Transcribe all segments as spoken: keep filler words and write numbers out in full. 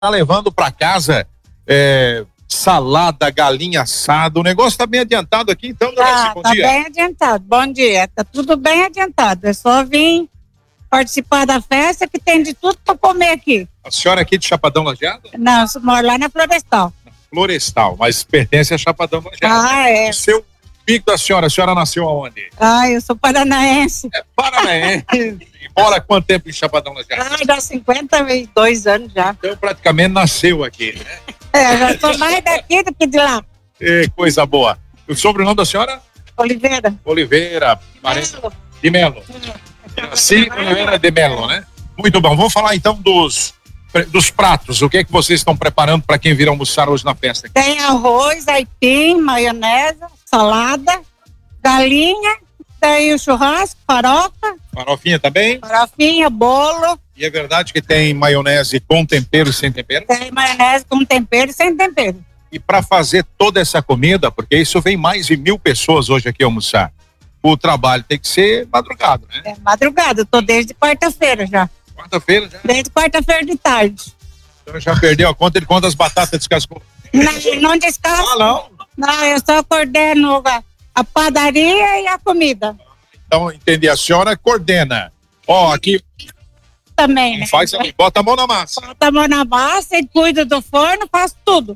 tá levando para casa é, salada, galinha assada. O negócio tá bem adiantado aqui, então, Tá, bom tá dia. bem adiantado. Bom dia. Tá tudo bem adiantado. É só vir participar da festa que tem de tudo para comer aqui. A senhora é aqui de Chapadão Lajeado? Não, eu moro lá na Florestal. Florestal, mas pertence a Chapadão Lajeado. Ah, é. O seu pico da senhora, a senhora nasceu aonde? Ah, eu sou paranaense. É Paranaense. E mora há quanto tempo em Chapadão Lajeado? Ah, já cinquenta e dois anos já. Então praticamente nasceu aqui, né? É, já sou mais daqui do que de lá. E coisa boa. O sobrenome da senhora? Oliveira. Oliveira Marisa de Melo. Sim, Oliveira de Melo, né? Muito bom. Vamos falar então dos, dos pratos. O que é que vocês estão preparando para quem vir almoçar hoje na festa? Tem arroz, aipim, maionese, salada, galinha, daí o churrasco, farofa, Farofinha também? farofinha, bolo, E é verdade que tem maionese com tempero e sem tempero? tem maionese com tempero e sem tempero. E para fazer toda essa comida, porque isso vem mais de mil pessoas hoje aqui almoçar, o trabalho tem que ser madrugado, né? É madrugada, eu tô desde quarta-feira já. Quarta-feira já. Desde quarta-feira de tarde. Então já perdeu a conta de quantas batatas descascou? Não, não descanso. Ah, não. Não, eu só coordeno a, a padaria e a comida Então, entendi. A senhora coordena. Ó, aqui também, né? faz, bota a mão na massa. Bota a mão na massa e cuido do forno, faço tudo.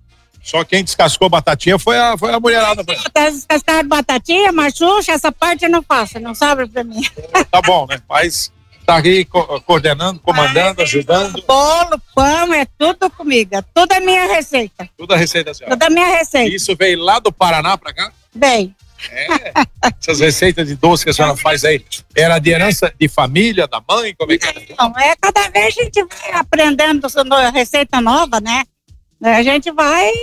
Só quem descascou a batatinha foi a, foi a mulherada. Tá descascado batatinha, machucha, essa parte eu não faço, não sobra pra mim. Tá bom, né? Mas tá aí co coordenando, comandando, ajudando. Bolo, pão, é tudo comigo, é tudo a minha receita. Tudo a receita da senhora. Tudo a minha receita. Isso veio lá do Paraná pra cá? Bem, É. Essas receitas de doce que a senhora faz aí, era de herança de família, da mãe? Como é que era? não, é cada vez a gente vai aprendendo no- receita nova, né? A gente vai,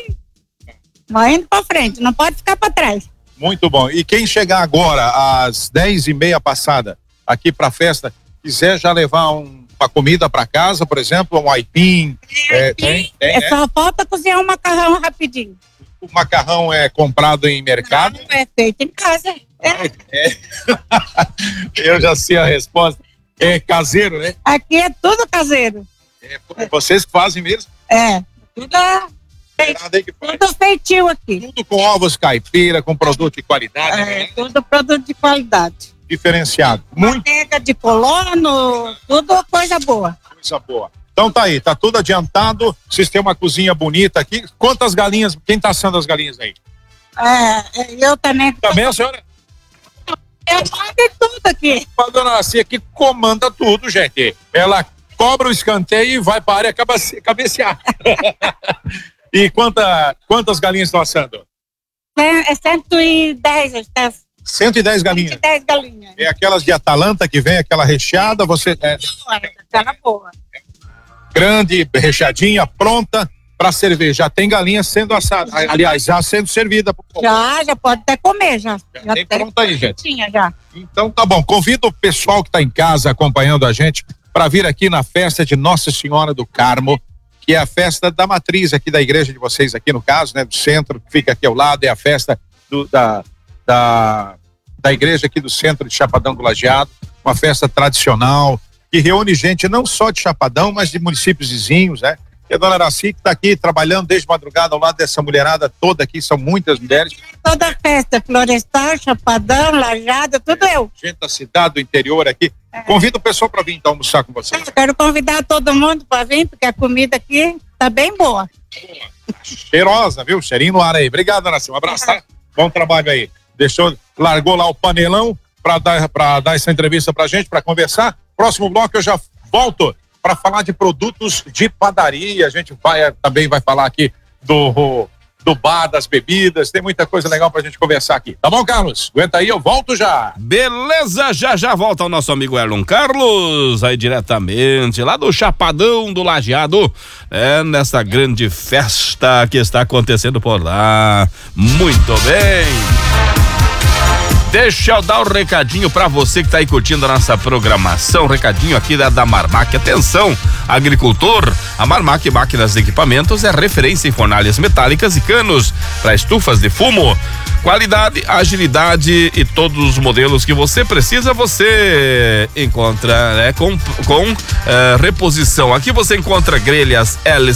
vai indo pra frente, não pode ficar pra trás. Muito bom. E quem chegar agora às dez e meia passada aqui pra festa, quiser já levar um, uma comida pra casa, por exemplo, um aipim, é, tem, tem, É né? só falta cozinhar um macarrão rapidinho. O macarrão é comprado em mercado? É feito em casa. É. É. Eu já sei a resposta. É caseiro, né? Aqui é tudo caseiro. É vocês que fazem mesmo? É, tudo, Tem nada aí que faz. tudo feitinho aqui. Tudo com ovos caipira, com produto de qualidade, É, né? tudo produto de qualidade. Diferenciado. Muito Manteiga de colono, tudo coisa boa. coisa boa. Então tá aí, tá tudo adiantado. Vocês têm uma cozinha bonita aqui. Quantas galinhas? Quem tá assando as galinhas aí? É, eu também. Também a senhora? Eu mando tudo aqui. A dona Nascia que comanda tudo, gente. Ela cobra o escanteio e vai para a área cabace- cabecear. E quanta, quantas galinhas estão assando? É, é cento e dez, está cento e dez cento galinhas. e dez galinhas. É aquelas de Atalanta que vem, aquela recheada, você é Aquela boa. grande, recheadinha, pronta para servir. Já tem galinha sendo assada. Aliás, já sendo servida. pro povo. Já, já pode até comer, já. Já tem pronto aí, gente. Tinha já. Então tá bom. Convido o pessoal que está em casa acompanhando a gente para vir aqui na festa de Nossa Senhora do Carmo, que é a festa da matriz aqui da igreja de vocês, aqui no caso, né, do centro, que fica aqui ao lado, é a festa do, da, da, da igreja aqui do centro de Chapadão do Lajeado, uma festa tradicional, que reúne gente não só de Chapadão, mas de municípios vizinhos, né? E a dona Araci que está aqui trabalhando desde madrugada ao lado dessa mulherada toda aqui, são muitas mulheres, Toda festa, Florestal, Chapadão, Lajeado, tudo eu. gente da cidade, do interior aqui. Convido o pessoal para vir então almoçar com vocês. Eu quero convidar todo mundo para vir, porque a comida aqui tá bem boa. Cheirosa, viu? Cheirinho no ar aí. Obrigado, Ana Silva. Um abraço, tá? Bom trabalho aí. Deixou, largou lá o panelão para dar, para dar essa entrevista pra gente, para conversar. Próximo bloco eu já volto para falar de produtos de padaria. A gente vai, também vai falar aqui do, do bar, das bebidas. Tem muita coisa legal pra gente conversar aqui. Tá bom, Carlos? Aguenta aí, eu volto já. Beleza, já já volta o nosso amigo Erlon Carlos, aí diretamente lá do Chapadão do Lajeado, é, nessa grande festa que está acontecendo por lá. Muito bem. Deixa eu dar um recadinho pra você que tá aí curtindo a nossa programação, recadinho aqui da, da Marmac. Atenção, agricultor, a Marmac Máquinas e Equipamentos é referência em fornalhas metálicas e canos para estufas de fumo. Qualidade, agilidade e todos os modelos que você precisa, você encontra, né, com, com uh, reposição. Aqui você encontra grelhas L